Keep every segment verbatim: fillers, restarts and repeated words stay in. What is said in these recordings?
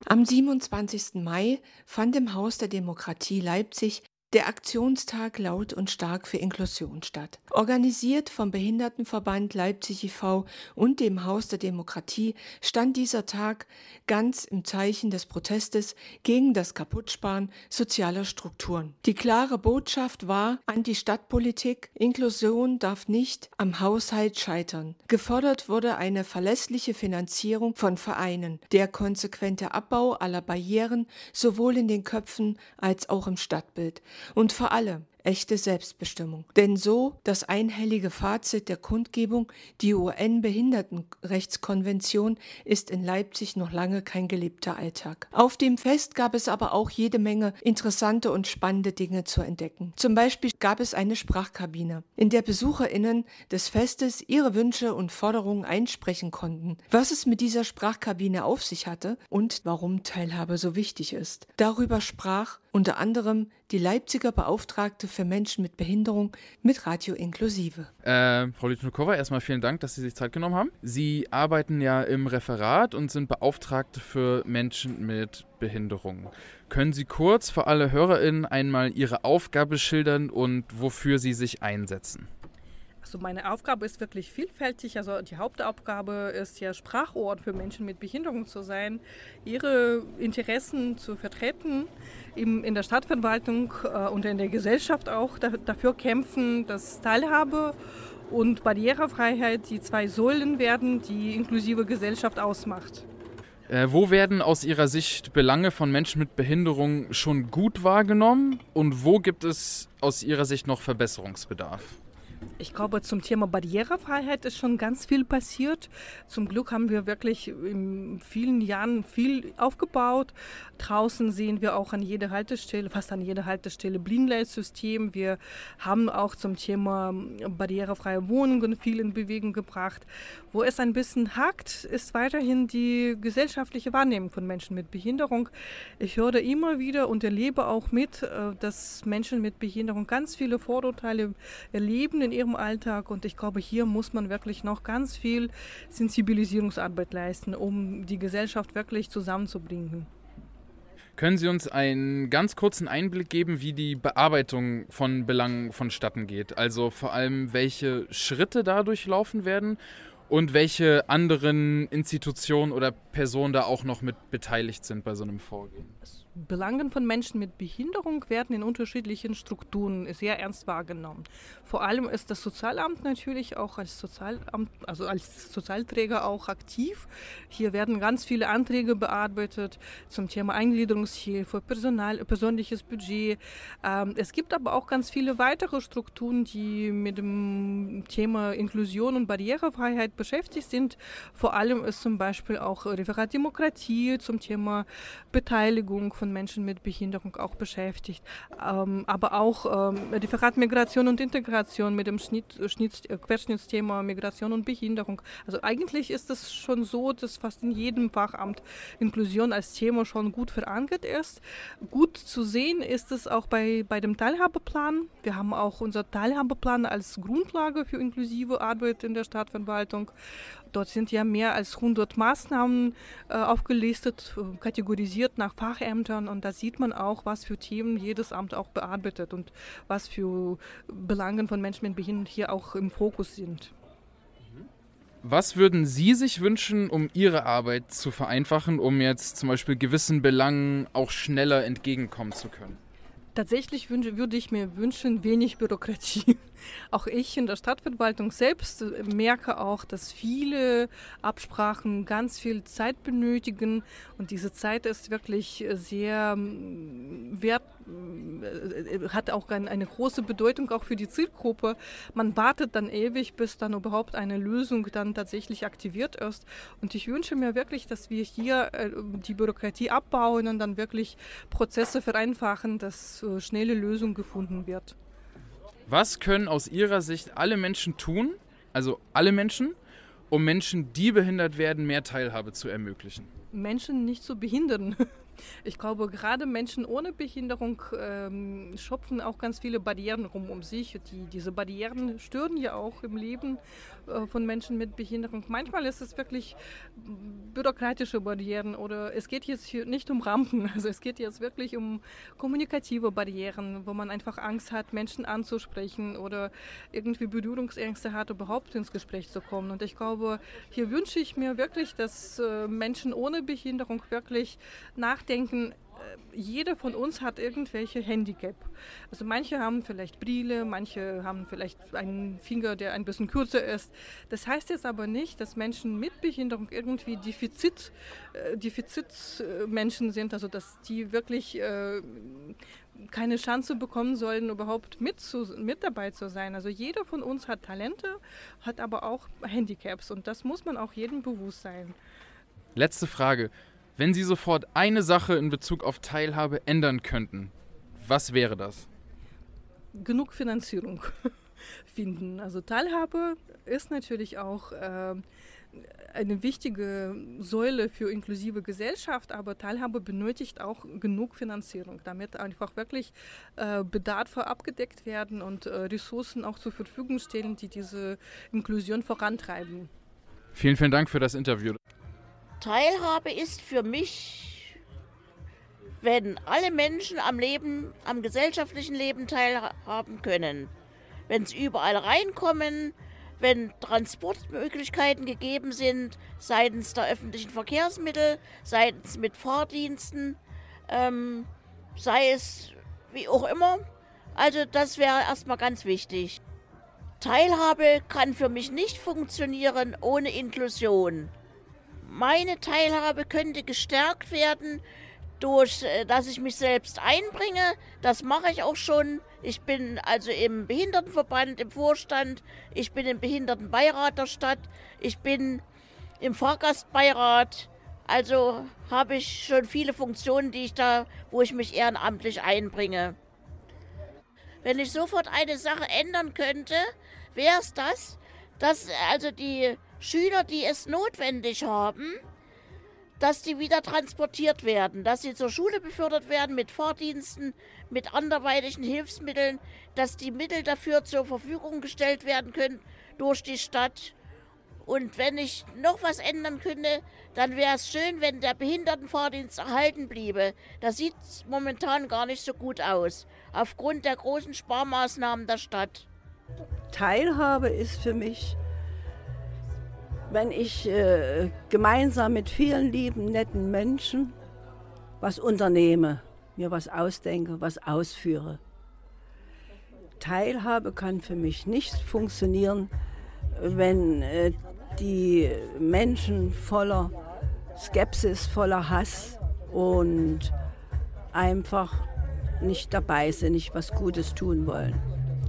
Am siebenundzwanzigsten Mai fand im Haus der Demokratie Leipzig der Aktionstag Laut und Stark für Inklusion statt. Organisiert vom Behindertenverband Leipzig e V und dem Haus der Demokratie stand dieser Tag ganz im Zeichen des Protestes gegen das Kaputtsparen sozialer Strukturen. Die klare Botschaft war an die Stadtpolitik: Inklusion darf nicht am Haushalt scheitern. Gefordert wurde eine verlässliche Finanzierung von Vereinen, der konsequente Abbau aller Barrieren sowohl in den Köpfen als auch im Stadtbild. Und vor allem echte Selbstbestimmung. Denn so das einhellige Fazit der Kundgebung, die U N-Behindertenrechtskonvention ist in Leipzig noch lange kein gelebter Alltag. Auf dem Fest gab es aber auch jede Menge interessante und spannende Dinge zu entdecken. Zum Beispiel gab es eine Sprachkabine, in der BesucherInnen des Festes ihre Wünsche und Forderungen einsprechen konnten. Was es mit dieser Sprachkabine auf sich hatte und warum Teilhabe so wichtig ist. Darüber sprach unter anderem die Leipziger Beauftragte für Menschen mit Behinderung mit Radio Inklusive. Äh, Frau Litschnikowa, erstmal vielen Dank, dass Sie sich Zeit genommen haben. Sie arbeiten ja im Referat und sind Beauftragte für Menschen mit Behinderung. Können Sie kurz für alle HörerInnen einmal Ihre Aufgabe schildern und wofür Sie sich einsetzen? Also meine Aufgabe ist wirklich vielfältig. Also die Hauptaufgabe ist ja, Sprachrohr für Menschen mit Behinderung zu sein, ihre Interessen zu vertreten, im, in der Stadtverwaltung äh, und in der Gesellschaft auch da, dafür kämpfen, dass Teilhabe und Barrierefreiheit die zwei Säulen werden, die inklusive Gesellschaft ausmacht. Äh, wo werden aus Ihrer Sicht Belange von Menschen mit Behinderung schon gut wahrgenommen und wo gibt es aus Ihrer Sicht noch Verbesserungsbedarf? Ich glaube, zum Thema Barrierefreiheit ist schon ganz viel passiert. Zum Glück haben wir wirklich in vielen Jahren viel aufgebaut. Draußen sehen wir auch an jeder Haltestelle, fast an jeder Haltestelle Blindleitsystem. Wir haben auch zum Thema barrierefreie Wohnungen viel in Bewegung gebracht. Wo es ein bisschen hakt, ist weiterhin die gesellschaftliche Wahrnehmung von Menschen mit Behinderung. Ich höre immer wieder und erlebe auch mit, dass Menschen mit Behinderung ganz viele Vorurteile erleben in ihrem Alltag, und ich glaube, hier muss man wirklich noch ganz viel Sensibilisierungsarbeit leisten, um die Gesellschaft wirklich zusammenzubringen. Können Sie uns einen ganz kurzen Einblick geben, wie die Bearbeitung von Belangen vonstatten geht? Also vor allem, welche Schritte da durchlaufen werden und welche anderen Institutionen oder Personen da auch noch mit beteiligt sind bei so einem Vorgehen? Belangen von Menschen mit Behinderung werden in unterschiedlichen Strukturen sehr ernst wahrgenommen. Vor allem ist das Sozialamt natürlich auch als Sozialamt, also als Sozialträger auch aktiv. Hier werden ganz viele Anträge bearbeitet zum Thema Eingliederungshilfe, Personal, persönliches Budget. Ähm, es gibt aber auch ganz viele weitere Strukturen, die mit dem Thema Inklusion und Barrierefreiheit beschäftigt sind. Vor allem ist zum Beispiel auch Referat Demokratie zum Thema Beteiligung von Menschen mit Behinderung auch beschäftigt. Ähm, aber auch ähm, Referat Migration und Integration mit dem Schnitt, Schnitt, Querschnittsthema Migration und Behinderung. Also eigentlich ist es schon so, dass fast in jedem Fachamt Inklusion als Thema schon gut verankert ist. Gut zu sehen ist es auch bei, bei dem Teilhabeplan. Wir haben auch unser Teilhabeplan als Grundlage für inklusive Arbeit in der Stadtverwaltung. Dort sind ja mehr als hundert Maßnahmen äh, aufgelistet, äh, kategorisiert nach Fachämtern, und da sieht man auch, was für Themen jedes Amt auch bearbeitet und was für Belange von Menschen mit Behinderung hier auch im Fokus sind. Was würden Sie sich wünschen, um Ihre Arbeit zu vereinfachen, um jetzt zum Beispiel gewissen Belangen auch schneller entgegenkommen zu können? Tatsächlich wünsche, würde ich mir wünschen, wenig Bürokratie. Auch ich in der Stadtverwaltung selbst merke auch, dass viele Absprachen ganz viel Zeit benötigen, und diese Zeit ist wirklich sehr wert, hat auch eine große Bedeutung auch für die Zielgruppe. Man wartet dann ewig, bis dann überhaupt eine Lösung dann tatsächlich aktiviert ist, und ich wünsche mir wirklich, dass wir hier die Bürokratie abbauen und dann wirklich Prozesse vereinfachen, dass schnelle Lösung gefunden wird. Was können aus Ihrer Sicht alle Menschen tun, also alle Menschen, um Menschen, die behindert werden, mehr Teilhabe zu ermöglichen? Menschen nicht zu behindern. Ich glaube, gerade Menschen ohne Behinderung ähm, schöpfen auch ganz viele Barrieren rum um sich. Die, diese Barrieren stören ja auch im Leben äh, von Menschen mit Behinderung. Manchmal ist es wirklich bürokratische Barrieren oder es geht jetzt hier nicht um Rampen. Also es geht jetzt wirklich um kommunikative Barrieren, wo man einfach Angst hat, Menschen anzusprechen oder irgendwie Berührungsängste hat, überhaupt ins Gespräch zu kommen. Und ich glaube, hier wünsche ich mir wirklich, dass äh, Menschen ohne Behinderung wirklich nachdenken, jeder von uns hat irgendwelche Handicap. Also manche haben vielleicht Brille, manche haben vielleicht einen Finger, der ein bisschen kürzer ist. Das heißt jetzt aber nicht, dass Menschen mit Behinderung irgendwie Defizit, äh, Defizitmenschen sind, also dass die wirklich äh, keine Chance bekommen sollen, überhaupt mit, zu, mit dabei zu sein. Also jeder von uns hat Talente, hat aber auch Handicaps und das muss man auch jedem bewusst sein. Letzte Frage. Wenn Sie sofort eine Sache in Bezug auf Teilhabe ändern könnten, was wäre das? Genug Finanzierung finden. Also Teilhabe ist natürlich auch äh, eine wichtige Säule für inklusive Gesellschaft, aber Teilhabe benötigt auch genug Finanzierung, damit einfach wirklich äh, Bedarfe abgedeckt werden und äh, Ressourcen auch zur Verfügung stehen, die diese Inklusion vorantreiben. Vielen, vielen Dank für das Interview. Teilhabe ist für mich, wenn alle Menschen am Leben, am gesellschaftlichen Leben teilhaben können. Wenn sie überall reinkommen, wenn Transportmöglichkeiten gegeben sind, seitens der öffentlichen Verkehrsmittel, seitens mit Fahrdiensten, ähm, sei es wie auch immer. Also das wäre erstmal ganz wichtig. Teilhabe kann für mich nicht funktionieren ohne Inklusion. Meine Teilhabe könnte gestärkt werden durch, dass ich mich selbst einbringe. Das mache ich auch schon. Ich bin also im Behindertenverband, im Vorstand. Ich bin im Behindertenbeirat der Stadt. Ich bin im Fahrgastbeirat. Also habe ich schon viele Funktionen, die ich da, wo ich mich ehrenamtlich einbringe. Wenn ich sofort eine Sache ändern könnte, wäre es das, dass also die Schüler, die es notwendig haben, dass die wieder transportiert werden, dass sie zur Schule befördert werden mit Fahrdiensten, mit anderweitigen Hilfsmitteln, dass die Mittel dafür zur Verfügung gestellt werden können durch die Stadt. Und wenn ich noch was ändern könnte, dann wäre es schön, wenn der Behindertenfahrdienst erhalten bliebe. Das sieht momentan gar nicht so gut aus, aufgrund der großen Sparmaßnahmen der Stadt. Teilhabe ist für mich, wenn ich äh, gemeinsam mit vielen lieben, netten Menschen was unternehme, mir was ausdenke, was ausführe. Teilhabe kann für mich nicht funktionieren, wenn äh, die Menschen voller Skepsis, voller Hass und einfach nicht dabei sind, nicht was Gutes tun wollen.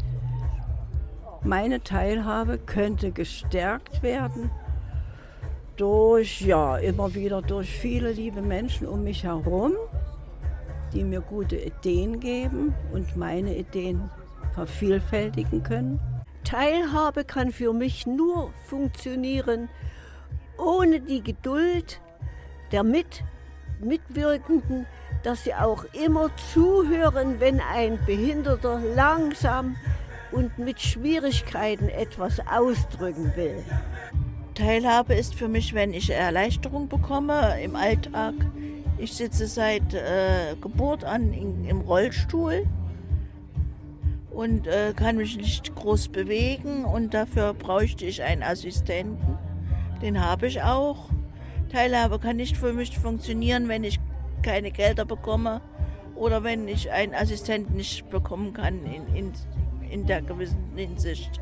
Meine Teilhabe könnte gestärkt werden durch, ja, immer wieder durch viele liebe Menschen um mich herum, die mir gute Ideen geben und meine Ideen vervielfältigen können. Teilhabe kann für mich nur funktionieren ohne die Geduld der Mit- Mitwirkenden, dass sie auch immer zuhören, wenn ein Behinderter langsam und mit Schwierigkeiten etwas ausdrücken will. Teilhabe ist für mich, wenn ich Erleichterung bekomme im Alltag. Ich sitze seit äh, Geburt an in, im Rollstuhl und äh, kann mich nicht groß bewegen und dafür bräuchte ich einen Assistenten. Den habe ich auch. Teilhabe kann nicht für mich funktionieren, wenn ich keine Gelder bekomme oder wenn ich einen Assistenten nicht bekommen kann in, in, in der gewissen Hinsicht.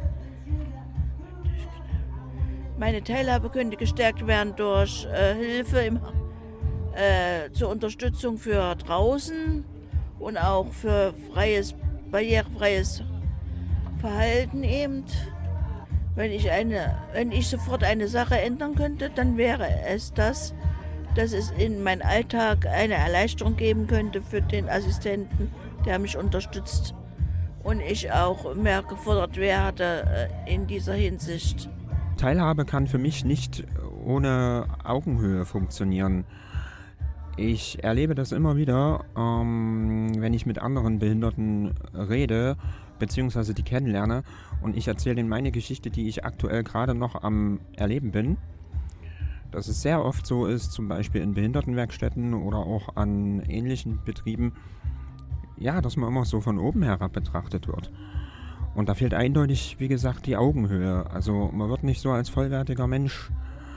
Meine Teilhabe könnte gestärkt werden durch äh, Hilfe im, äh, zur Unterstützung für draußen und auch für freies, barrierefreies Verhalten eben. Wenn ich, eine, wenn ich sofort eine Sache ändern könnte, dann wäre es das, dass es in meinem Alltag eine Erleichterung geben könnte für den Assistenten, der mich unterstützt und ich auch mehr gefordert werde in dieser Hinsicht. Teilhabe kann für mich nicht ohne Augenhöhe funktionieren. Ich erlebe das immer wieder, ähm, wenn ich mit anderen Behinderten rede, beziehungsweise die kennenlerne und ich erzähle denen meine Geschichte, die ich aktuell gerade noch am Erleben bin. Dass es sehr oft so ist, zum Beispiel in Behindertenwerkstätten oder auch an ähnlichen Betrieben, ja, dass man immer so von oben herab betrachtet wird. Und da fehlt eindeutig, wie gesagt, die Augenhöhe. Also man wird nicht so als vollwertiger Mensch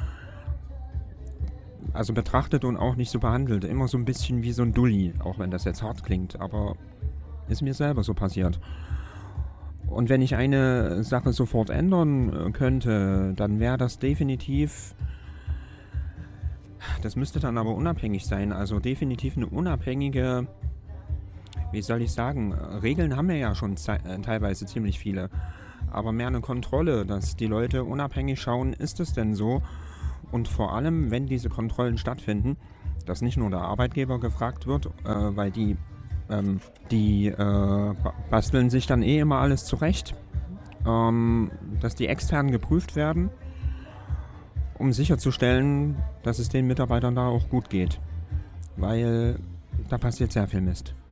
also betrachtet und auch nicht so behandelt. Immer so ein bisschen wie so ein Dulli, auch wenn das jetzt hart klingt, aber ist mir selber so passiert. Und wenn ich eine Sache sofort ändern könnte, dann wäre das definitiv, das müsste dann aber unabhängig sein, also definitiv eine unabhängige, wie soll ich sagen, Regeln haben wir ja schon ze- teilweise ziemlich viele, aber mehr eine Kontrolle, dass die Leute unabhängig schauen, ist es denn so? Und vor allem, wenn diese Kontrollen stattfinden, dass nicht nur der Arbeitgeber gefragt wird, äh, weil die, ähm, die äh, basteln sich dann eh immer alles zurecht, ähm, dass die extern geprüft werden, um sicherzustellen, dass es den Mitarbeitern da auch gut geht. Weil da passiert sehr viel Mist.